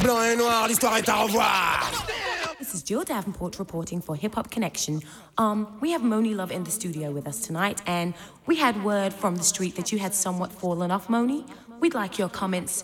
Blanc et noir, l'histoire est à revoir. This is Jill Davenport reporting for Hip Hop Connection. We have Moni Love in the studio with us tonight, and we had word from the street that you had somewhat fallen off, Moni. We'd like your comments